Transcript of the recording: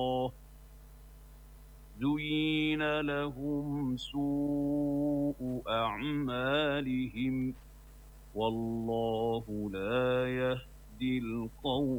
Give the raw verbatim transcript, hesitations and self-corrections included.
زين لهم سوء أعمالهم والله لا يهدي القوم